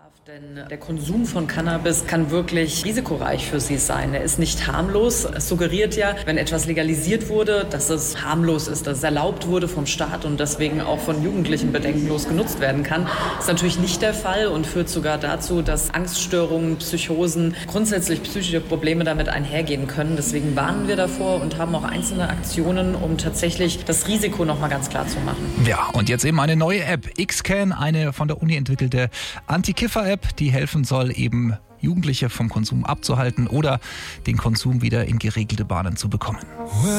Denn der Konsum von Cannabis kann wirklich risikoreich für Sie sein. Er ist nicht harmlos. Es suggeriert ja, wenn etwas legalisiert wurde, dass es harmlos ist, dass es erlaubt wurde vom Staat und deswegen auch von Jugendlichen bedenkenlos genutzt werden kann. Das ist natürlich nicht der Fall und führt sogar dazu, dass Angststörungen, Psychosen, grundsätzlich psychische Probleme damit einhergehen können. Deswegen warnen wir davor und haben auch einzelne Aktionen, um tatsächlich das Risiko nochmal ganz klar zu machen. Ja, und jetzt eben eine neue App, Xcan, eine von der Uni entwickelte Anti-Kiffer-App, die helfen soll, eben Jugendliche vom Konsum abzuhalten oder den Konsum wieder in geregelte Bahnen zu bekommen.